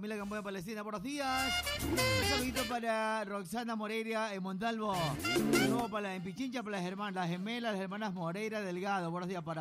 familia Camboya Palestina, buenos días. Un saludito para Roxana Moreira en Montalvo. Luego para en Pichincha, para las gemelas, las hermanas Moreira Delgado. Buenos días para